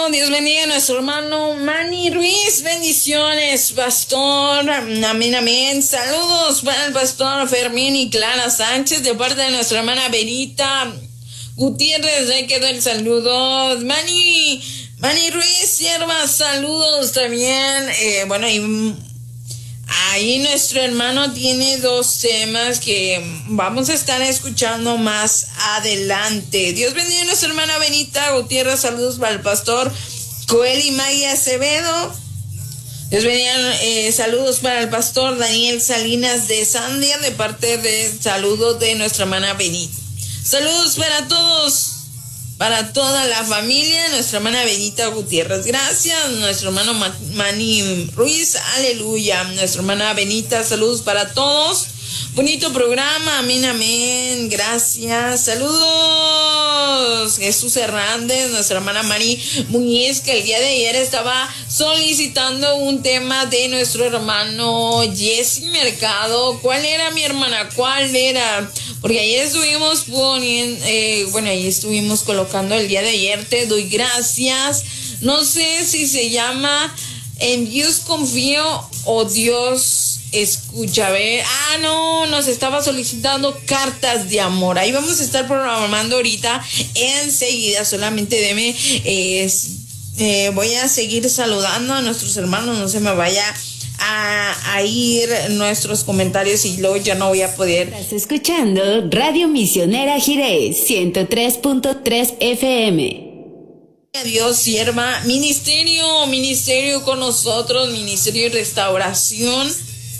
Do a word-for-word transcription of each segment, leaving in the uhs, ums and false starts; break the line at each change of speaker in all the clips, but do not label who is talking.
Dios bendiga a nuestro hermano Manny Ruiz. Bendiciones, pastor. Amén, amén. Saludos para el pastor Fermín y Clara Sánchez de parte de nuestra hermana Benita Gutiérrez. Ahí quedó el saludo. Manny, Manny Ruiz, sierva, saludos también. Eh, bueno, y ahí nuestro hermano tiene dos temas que vamos a estar escuchando más adelante. Dios bendiga a nuestra hermana Benita Gutiérrez. Saludos para el pastor Joel y Maya Acevedo. Dios bendiga, eh, saludos para el pastor Daniel Salinas de Sandia de parte de saludos de nuestra hermana Benita. Saludos para todos, para toda la familia, nuestra hermana Benita Gutiérrez. Gracias, nuestro hermano Manny Ruiz, aleluya. Nuestra hermana Benita, saludos para todos. Bonito programa, amén, amén. Gracias, saludos. Jesús Hernández, nuestra hermana Mari Muñiz, que el día de ayer estaba solicitando un tema de nuestro hermano Jesse Mercado. ¿Cuál era, mi hermana? ¿Cuál era? Porque ayer estuvimos poniendo, eh, bueno, ahí estuvimos colocando el día de ayer. Te doy gracias. No sé si se llama En Dios confío o Dios escucha. A ver, ah, no, nos estaba solicitando Cartas de Amor. Ahí vamos a estar programando ahorita enseguida. Solamente deme, eh, eh, voy a seguir saludando a nuestros hermanos. No se me vaya A, a ir nuestros comentarios y luego ya no voy a poder.
Estás escuchando Radio Misionera Jiré ciento tres punto tres F M.
Dios, sierva, ministerio, ministerio con nosotros, ministerio de restauración,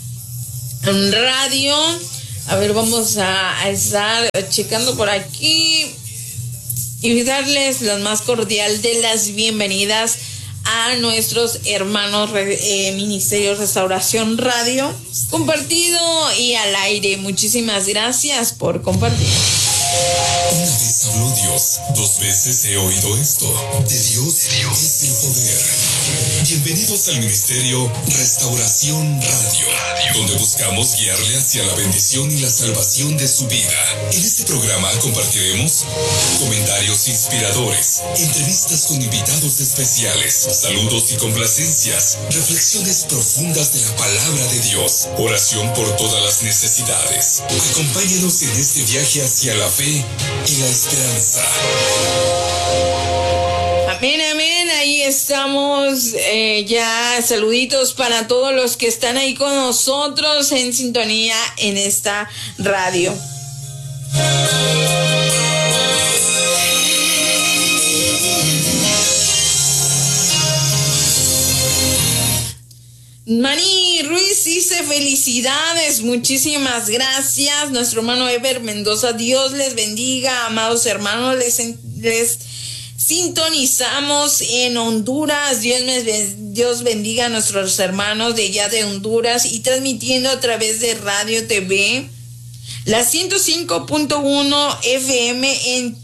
radio. A ver, vamos a, a estar checando por aquí y darles la más cordial de las bienvenidas a nuestros hermanos eh, Ministerio Restauración Radio, compartido y al aire. Muchísimas gracias por compartir.
Una vez habló Dios, dos veces he oído esto. De Dios, Dios es el poder. Bienvenidos al Ministerio Restauración Radio, donde buscamos guiarle hacia la bendición y la salvación de su vida. En este programa compartiremos comentarios inspiradores, entrevistas con invitados especiales, saludos y complacencias, reflexiones profundas de la palabra de Dios, oración por todas las necesidades. Acompáñenos en este viaje hacia la fe y la esperanza.
Amén, amén. Ahí estamos. Eh, ya saluditos para todos los que están ahí con nosotros en sintonía en esta radio. Manny Ruiz dice felicidades, muchísimas gracias. Nuestro hermano Ever Mendoza, Dios les bendiga, amados hermanos, les, les sintonizamos en Honduras. Dios, me, Dios bendiga a nuestros hermanos de allá de Honduras y transmitiendo a través de Radio T V, la ciento cinco punto uno F M en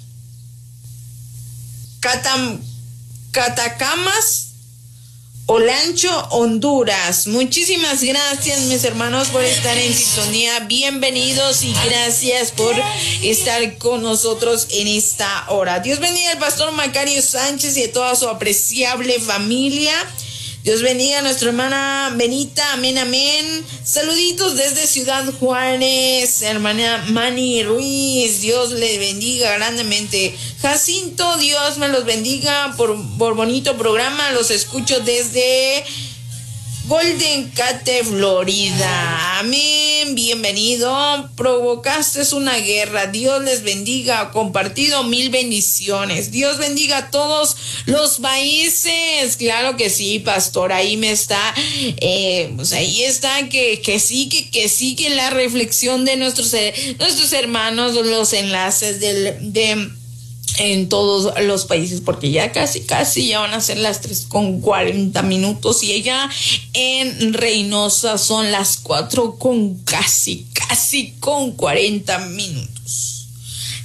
Catam, Catacamas, Olancho, Honduras. Muchísimas gracias, mis hermanos, por estar en sintonía. Bienvenidos y gracias por estar con nosotros en esta hora. Dios bendiga al pastor Macario Sánchez y a toda su apreciable familia. Dios bendiga a nuestra hermana Benita, amén, amén. Saluditos desde Ciudad Juárez, hermana Manny Ruiz, Dios le bendiga grandemente. Jacinto, Dios me los bendiga por, por bonito programa, los escucho desde Golden Gate, Florida. Amén, bienvenido. Provocaste una guerra. Dios les bendiga. Compartido, mil bendiciones. Dios bendiga a todos los países. Claro que sí, pastor. Ahí me está, eh, pues ahí está que, que sí, que, que sí, que la reflexión de nuestros, nuestros hermanos, los enlaces del, de en todos los países, porque ya casi, casi ya van a ser las tres con cuarenta minutos y allá en Reynosa son las cuatro con casi, casi con cuarenta minutos.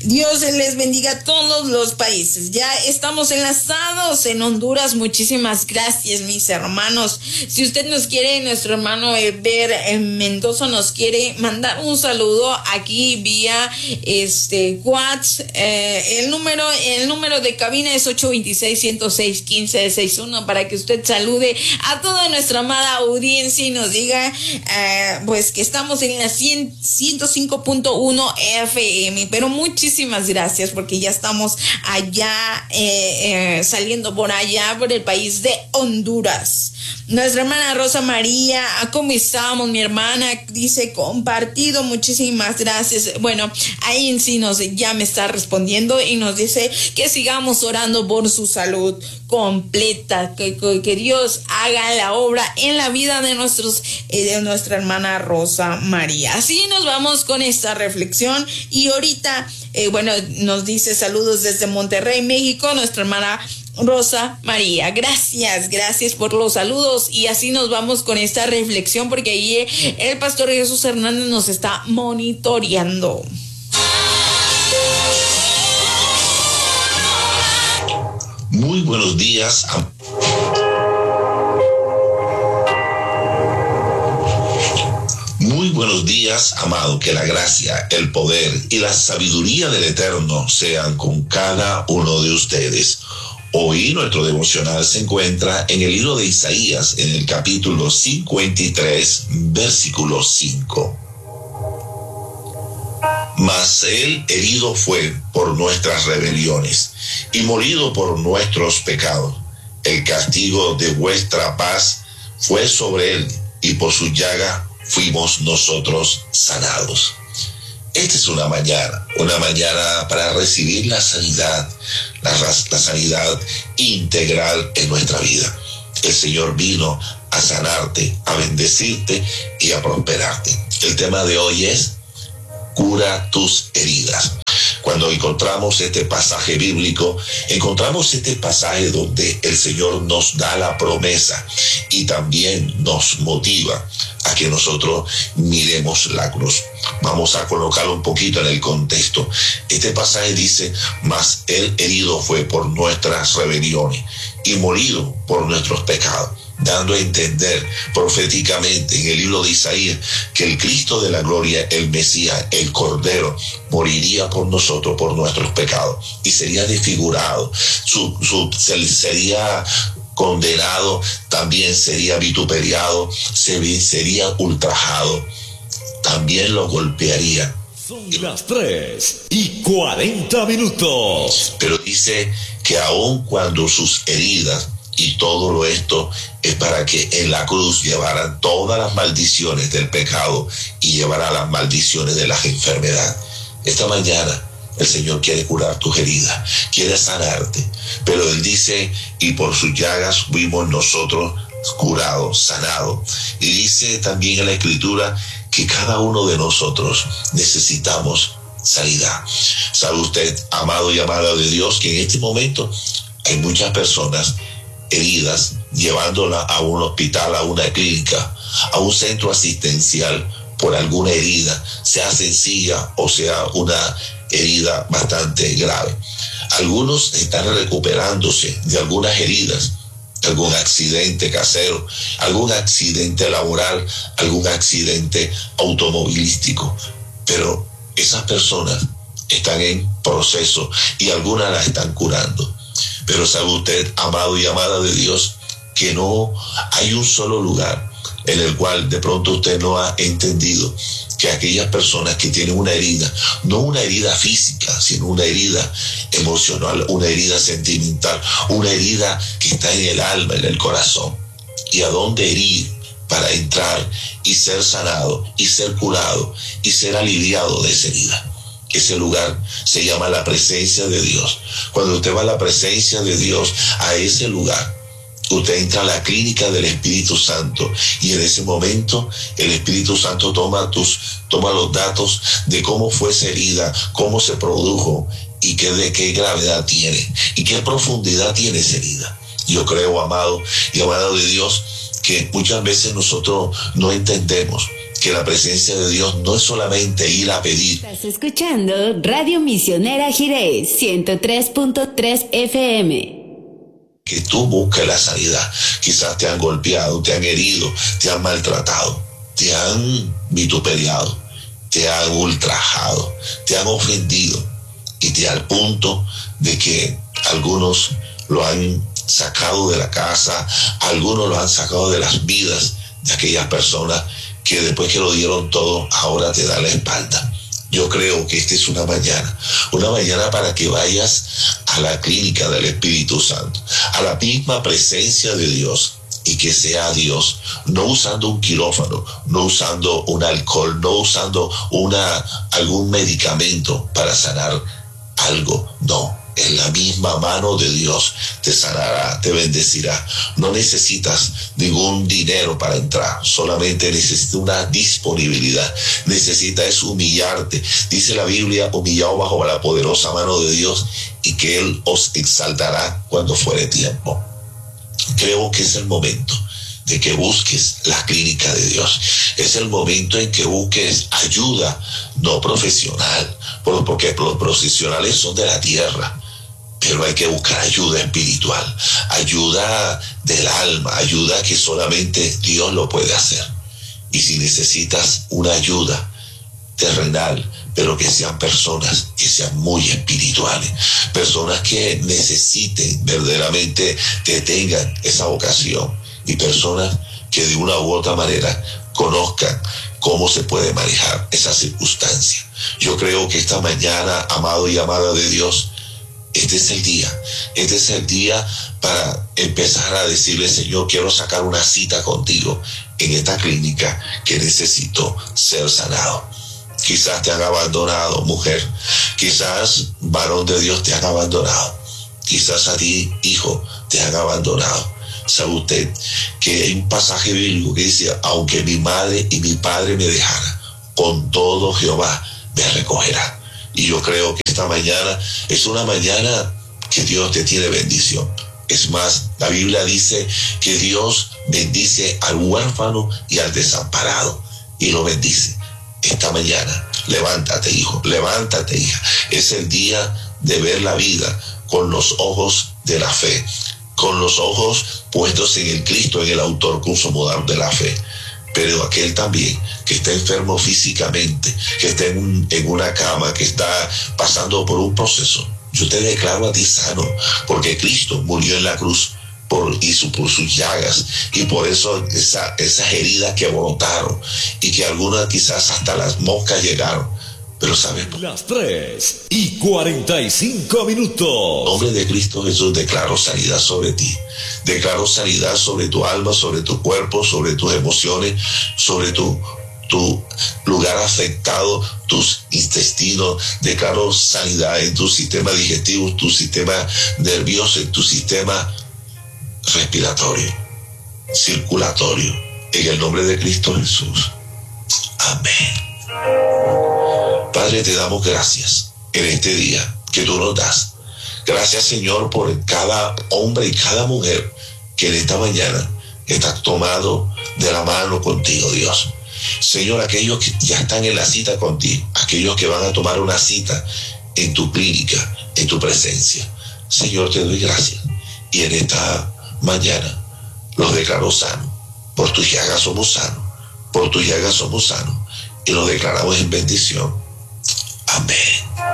Dios les bendiga a todos los países. Ya estamos enlazados en Honduras. Muchísimas gracias, mis hermanos. Si usted nos quiere, nuestro hermano Eber en Mendoza nos quiere mandar un saludo aquí vía este WhatsApp. Eh, el número, el número de cabina es ocho dos seis, uno cero seis, uno cinco seis uno para que usted salude a toda nuestra amada audiencia y nos diga eh, pues que estamos en la cien, ciento cinco punto uno F M. Pero muchísimas gracias porque ya estamos allá eh, eh, saliendo por allá por el país de Honduras. Nuestra hermana Rosa María, ¿cómo estamos, mi hermana? Dice compartido, muchísimas gracias. Bueno, ahí sí nos ya me está respondiendo y nos dice que sigamos orando por su salud completa, que, que Dios haga la obra en la vida de nuestros eh, de nuestra hermana Rosa María. Así nos vamos con esta reflexión y ahorita, eh, bueno, nos dice saludos desde Monterrey, México, nuestra hermana Rosa María. Gracias, gracias por los saludos y así nos vamos con esta reflexión porque ahí el pastor Jesús Hernández nos está monitoreando.
Muy buenos días. Muy buenos días, amado. Que la gracia, el poder y la sabiduría del Eterno sean con cada uno de ustedes. Hoy nuestro devocional se encuentra en el libro de Isaías, en el capítulo cincuenta y tres, versículo cinco. Mas él herido fue por nuestras rebeliones y molido por nuestros pecados. El castigo de vuestra paz fue sobre él y por su llaga fuimos nosotros sanados. Esta es una mañana, una mañana para recibir la sanidad, la, la sanidad integral en nuestra vida. El Señor vino a sanarte, a bendecirte y a prosperarte. El tema de hoy es cura tus heridas. Cuando encontramos este pasaje bíblico, encontramos este pasaje donde el Señor nos da la promesa y también nos motiva a que nosotros miremos la cruz. Vamos a colocarlo un poquito en el contexto. Este pasaje dice, mas él herido fue por nuestras rebeliones y molido por nuestros pecados, dando a entender proféticamente en el libro de Isaías que el Cristo de la gloria, el Mesías, el Cordero, moriría por nosotros, por nuestros pecados, y sería desfigurado, su, su, sería condenado, también sería vituperiado, sería ultrajado, también lo golpearía.
Son las tres y cuarenta minutos.
Pero dice que aun cuando sus heridas y todo lo esto es para que en la cruz llevaran todas las maldiciones del pecado y llevará las maldiciones de las enfermedades. Esta mañana el Señor quiere curar tus heridas, quiere sanarte, pero Él dice, y por sus llagas fuimos nosotros curados, sanados. Y dice también en la Escritura que cada uno de nosotros necesitamos sanidad. ¿Sabe usted, amado y amada de Dios, que en este momento hay muchas personas heridas, llevándola a un hospital, a una clínica, a un centro asistencial por alguna herida, sea sencilla o sea una herida bastante grave? Algunos están recuperándose de algunas heridas, algún accidente casero, algún accidente laboral, algún accidente automovilístico, pero esas personas están en proceso y algunas las están curando. Pero sabe usted, amado y amada de Dios, que no hay un solo lugar en el cual de pronto usted no ha entendido que aquellas personas que tienen una herida, no una herida física, sino una herida emocional, una herida sentimental, una herida que está en el alma, en el corazón, y a dónde herir para entrar y ser sanado y ser curado y ser aliviado de esa herida. Ese lugar se llama la presencia de Dios. Cuando usted va a la presencia de Dios, a ese lugar, usted entra a la clínica del Espíritu Santo y en ese momento el Espíritu Santo toma tus, toma los datos de cómo fue esa herida, cómo se produjo y qué, de qué gravedad tiene y qué profundidad tiene esa herida. Yo creo, amado y amada de Dios, que muchas veces nosotros no entendemos que la presencia de Dios no es solamente ir a pedir.
Estás escuchando Radio Misionera Jiré, ciento tres punto tres F M.
Que tú busques la sanidad. Quizás te han golpeado, te han herido, te han maltratado, te han vituperiado, te han ultrajado, te han ofendido, y te al punto de que algunos lo han sacado de la casa, algunos lo han sacado de las vidas de aquellas personas que después que lo dieron todo, ahora te da la espalda. Yo creo que esta es una mañana, una mañana para que vayas a la clínica del Espíritu Santo, a la misma presencia de Dios, y que sea Dios, no usando un quirófano, no usando un alcohol, no usando una, algún medicamento para sanar algo, no. En la misma mano de Dios te sanará, te bendecirá. No necesitas ningún dinero para entrar, solamente necesitas una disponibilidad. Necesitas humillarte. Dice la Biblia, humillaos bajo la poderosa mano de Dios, y que Él os exaltará cuando fuere tiempo. Creo que es el momento de que busques la clínica de Dios. Es el momento en que busques ayuda, no profesional, porque los profesionales son de la tierra. Pero hay que buscar ayuda espiritual, ayuda del alma, ayuda que solamente Dios lo puede hacer. Y si necesitas una ayuda terrenal, pero que sean personas que sean muy espirituales, personas que necesiten verdaderamente, que tengan esa vocación, y personas que de una u otra manera conozcan cómo se puede manejar esa circunstancia. Yo creo que esta mañana, amado y amada de Dios, este es el día, este es el día para empezar a decirle: Señor, quiero sacar una cita contigo en esta clínica, que necesito ser sanado. Quizás te han abandonado, mujer, quizás varón de Dios te han abandonado, quizás a ti, hijo, te han abandonado. ¿Sabe usted que hay un pasaje bíblico que dice: aunque mi madre y mi padre me dejaran, con todo Jehová me recogerá? Y yo creo que esta mañana es una mañana que Dios te tiene bendición. Es más, la Biblia dice que Dios bendice al huérfano y al desamparado, y lo bendice. Esta mañana, levántate, hijo, levántate, hija. Es el día de ver la vida con los ojos de la fe, con los ojos puestos en el Cristo, en el autor consumidor de la fe. Pero aquel también que está enfermo físicamente, que está en, un, en una cama, que está pasando por un proceso, yo te declaro a ti sano, porque Cristo murió en la cruz por, y su, por sus llagas, y por eso esa, esas heridas que brotaron, y que algunas quizás hasta las moscas llegaron. Pero ¿sabes?
Las tres y cuarenta y cinco minutos.
En nombre de Cristo Jesús declaro sanidad sobre ti. Declaro sanidad sobre tu alma, sobre tu cuerpo, sobre tus emociones, sobre tu, tu lugar afectado, tus intestinos. Declaro sanidad en tu sistema digestivo, tu sistema nervioso, en tu sistema respiratorio, circulatorio. En el nombre de Cristo Jesús. Amén. Padre, te damos gracias en este día que tú nos das. Gracias, Señor, por cada hombre y cada mujer que en esta mañana está tomado de la mano contigo, Dios. Señor, aquellos que ya están en la cita contigo, aquellos que van a tomar una cita en tu clínica, en tu presencia. Señor, te doy gracias. Y en esta mañana los declaro sanos. Por tus llagas somos sanos. Por tus llagas somos sanos. Y los declaramos en bendición. Amén.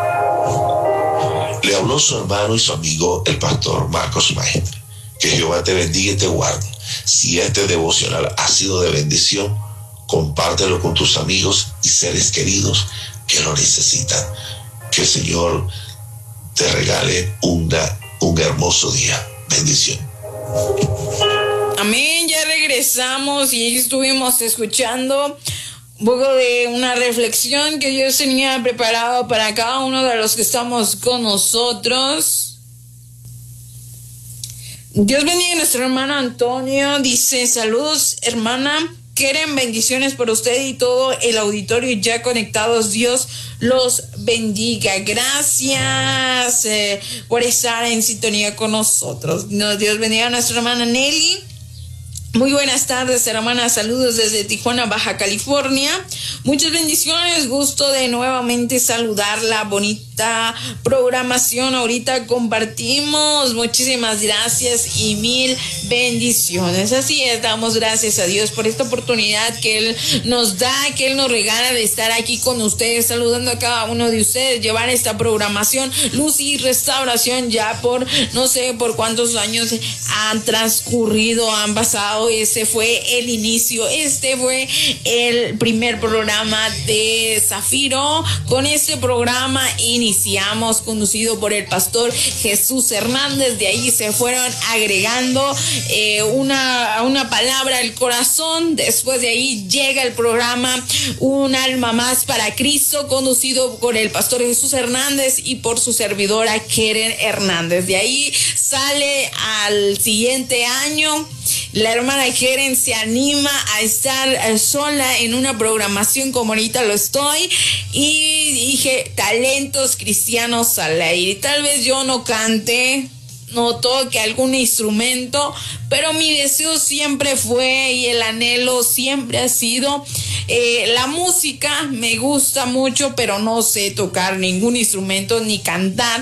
Le habló su hermano y su amigo, el pastor Marcos Maestre. Que Jehová te bendiga y te guarde. Si este devocional ha sido de bendición, compártelo con tus amigos y seres queridos que lo necesitan. Que el Señor te regale una, un hermoso día. Bendición.
Amén, ya regresamos y estuvimos escuchando un poco de una reflexión que Dios tenía preparado para cada uno de los que estamos con nosotros. Dios bendiga a nuestro hermano Antonio. Dice: saludos, hermana. Quieren bendiciones por usted y todo el auditorio ya conectados. Dios los bendiga. Gracias eh, por estar en sintonía con nosotros. No, Dios bendiga a nuestra hermana Nelly. Muy buenas tardes, hermanas. Saludos desde Tijuana, Baja California. Muchas bendiciones. Gusto de nuevamente saludarla. Bonita programación. Ahorita compartimos. Muchísimas gracias y mil bendiciones. Así es, damos gracias a Dios por esta oportunidad que Él nos da, que Él nos regala de estar aquí con ustedes, saludando a cada uno de ustedes, llevar esta programación Luz y Restauración ya por no sé por cuántos años han transcurrido, han pasado. Ese fue el inicio, este fue el primer programa de Zafiro. Con este programa iniciamos, conducido por el pastor Jesús Hernández. De ahí se fueron agregando eh, una, una palabra al corazón. Después de ahí llega el programa Un Alma Más para Cristo, conducido por el pastor Jesús Hernández y por su servidora Keren Hernández. De ahí sale al siguiente año. La hermana Keren se anima a estar sola en una programación como ahorita lo estoy, y dije talentos cristianos al aire. Tal vez yo no cante, no toque algún instrumento, pero mi deseo siempre fue y el anhelo siempre ha sido eh, la música. Me gusta mucho, pero no sé tocar ningún instrumento ni cantar.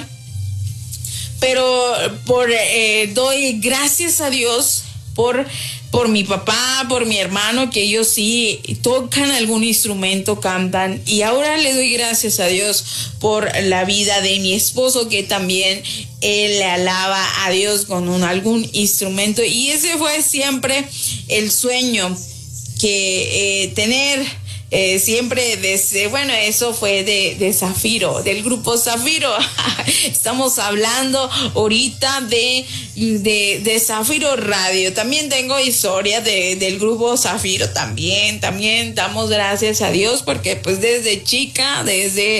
Pero por eh, doy gracias a Dios por, por mi papá, por mi hermano, que ellos sí tocan algún instrumento, cantan. Y ahora le doy gracias a Dios por la vida de mi esposo, que también él le alaba a Dios con un, algún instrumento. Y ese fue siempre el sueño que eh, tener. Eh, siempre desde, bueno, eso fue de, de Zafiro, del grupo Zafiro. Estamos hablando ahorita de, de, de Zafiro Radio. También tengo historia de, del grupo Zafiro también, también damos gracias a Dios porque pues desde chica, desde,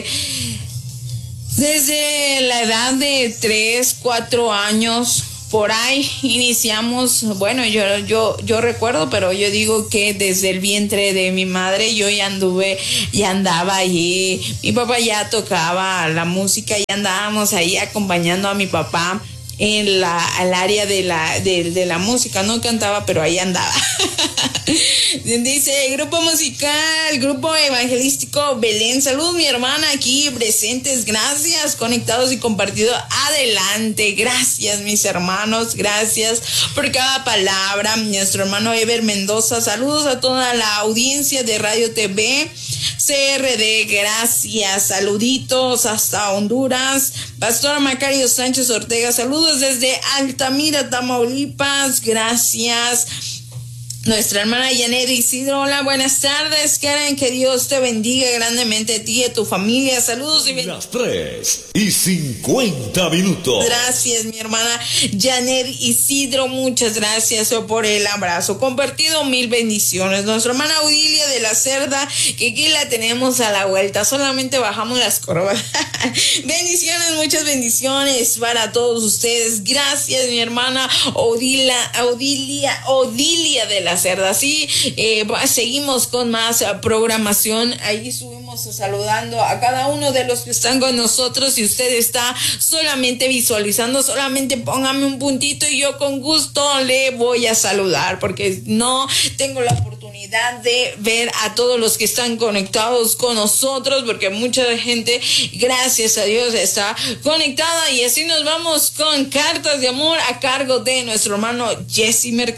desde la edad de tres, cuatro años, por ahí iniciamos. Bueno, yo, yo, yo recuerdo, pero yo digo que desde el vientre de mi madre yo ya anduve, ya andaba allí. Mi papá ya tocaba la música y andábamos ahí acompañando a mi papá en la, al área de la, de, de la música. No cantaba, pero ahí andaba. Dice, grupo musical, grupo evangelístico Belén. Saludos, mi hermana, aquí presentes. Gracias, conectados y compartido. Adelante, gracias, mis hermanos. Gracias por cada palabra. Nuestro hermano Ever Mendoza. Saludos a toda la audiencia de Radio T V C R D. Gracias, saluditos hasta Honduras. Pastor Macario Sánchez Ortega. Saludos desde Altamira, Tamaulipas. Gracias. Nuestra hermana Janet Isidro, hola, buenas tardes. Karen, que Dios te bendiga grandemente a ti y a tu familia. Saludos y bendiciones.
Las tres y cincuenta minutos.
Gracias, mi hermana Janet Isidro, muchas gracias por el abrazo compartido, mil bendiciones. Nuestra hermana Audilia de la Cerda, que aquí la tenemos a la vuelta, solamente bajamos las curvas. Bendiciones, muchas bendiciones para todos ustedes. Gracias, mi hermana Odilia, Odilia, Odilia de la Cerda. Sí, eh, seguimos con más uh, programación. Ahí subimos saludando a cada uno de los que están con nosotros. Si usted está solamente visualizando, solamente póngame un puntito y yo con gusto le voy a saludar, porque no tengo la oportunidad de ver a todos los que están conectados con nosotros, porque mucha gente, gracias a Dios, está conectada. Y así nos vamos con cartas de amor a cargo de nuestro hermano Jesse Mercado.